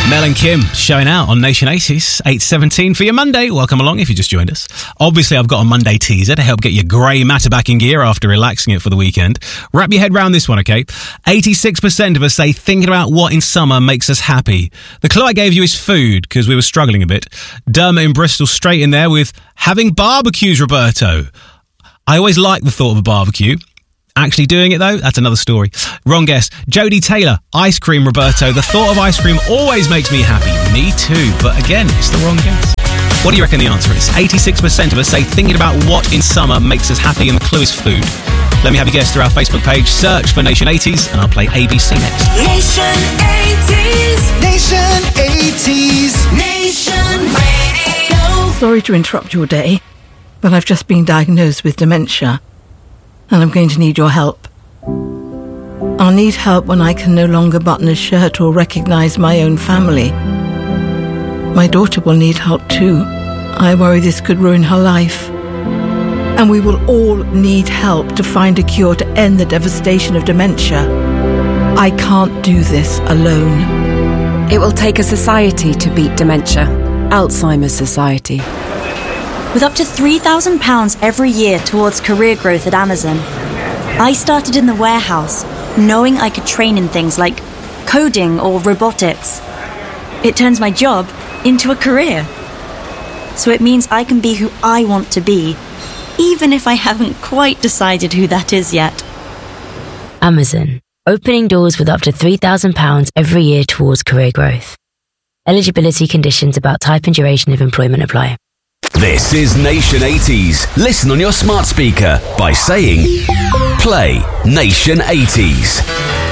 Mel and Kim showing out on Nation 80s, 8:17 for your Monday. Welcome along if you just joined us. Obviously, I've got a Monday teaser to help get your grey matter back in gear after relaxing it for the weekend. Wrap your head round this one, okay? 86% of us say thinking about what in summer makes us happy. The clue I gave you is food, because we were struggling a bit. Dermot in Bristol straight in there with having barbecues, Roberto. I always like the thought of a barbecue. Actually doing it, though, that's another story. Wrong guess. Jodie Taylor, ice cream, Roberto. The thought of ice cream always makes me happy. Me too. But again, it's the wrong guess. What do you reckon the answer is? 86% of us say thinking about what in summer makes us happy, and the clue is food. Let me have you guess through our Facebook page. Search for Nation 80s, and I'll play ABC next. Nation 80s. Nation 80s. Nation Radio. Sorry to interrupt your day, but I've just been diagnosed with dementia, and I'm going to need your help. I'll need help when I can no longer button a shirt or recognise my own family. My daughter will need help too. I worry this could ruin her life. And we will all need help to find a cure to end the devastation of dementia. I can't do this alone. It will take a society to beat dementia. Alzheimer's Society. With up to £3,000 every year towards career growth at Amazon, I started in the warehouse, knowing I could train in things like coding or robotics. It turns my job into a career. So it means I can be who I want to be, even if I haven't quite decided who that is yet. Amazon, opening doors with up to £3,000 every year towards career growth. Eligibility conditions about type and duration of employment apply. This is Nation 80s. Listen on your smart speaker by saying, play Nation 80s.